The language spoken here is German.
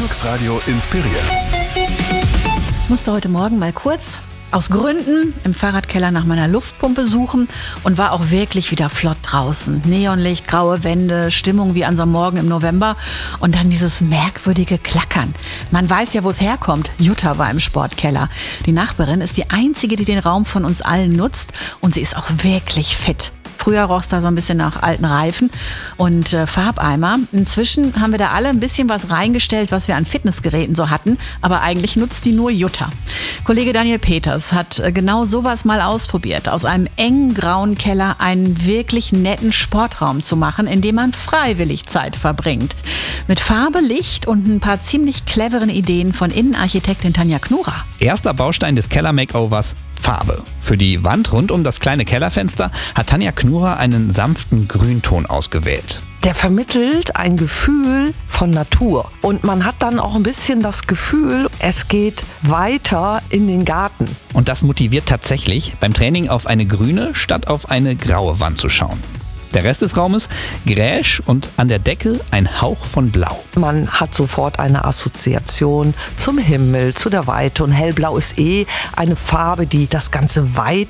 Bezirksradio inspiriert. Ich musste heute Morgen mal kurz aus Gründen im Fahrradkeller nach meiner Luftpumpe suchen und war auch wirklich wieder flott draußen. Neonlicht, graue Wände, Stimmung wie an so einem Morgen im November und dann dieses merkwürdige Klackern. Man weiß ja, wo es herkommt. Jutta war im Sportkeller. Die Nachbarin ist die einzige, die den Raum von uns allen nutzt und sie ist auch wirklich fit. Früher roch es da so ein bisschen nach alten Reifen und Farbeimer. Inzwischen haben wir da alle ein bisschen was reingestellt, was wir an Fitnessgeräten so hatten. Aber eigentlich nutzt die nur Jutta. Kollege Daniel Peters hat genau sowas mal ausprobiert. Aus einem engen grauen Keller einen wirklich netten Sportraum zu machen, in dem man freiwillig Zeit verbringt. Mit Farbe, Licht und ein paar ziemlich cleveren Ideen von Innenarchitektin Tanja Knura. Erster Baustein des Keller-Makeovers: Farbe. Für die Wand rund um das kleine Kellerfenster hat Tanja Knura einen sanften Grünton ausgewählt. Der vermittelt ein Gefühl von Natur. Und man hat dann auch ein bisschen das Gefühl, es geht weiter in den Garten. Und das motiviert tatsächlich, beim Training auf eine grüne statt auf eine graue Wand zu schauen. Der Rest des Raumes gräsch und an der Decke ein Hauch von Blau. Man hat sofort eine Assoziation zum Himmel, zu der Weite. Und hellblau ist eine Farbe, die das Ganze weit